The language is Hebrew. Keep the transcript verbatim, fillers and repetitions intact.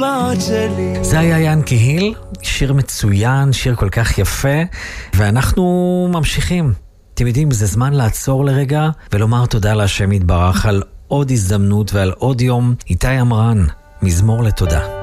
זה היה ינקי היל, שיר מצוין, שיר כל כך יפה, ואנחנו ממשיכים. אתם יודעים, זה זמן לעצור לרגע ולומר תודה להשם יתברך על עוד הזדמנות ועל עוד יום. איתי אמרן, מזמור לתודה.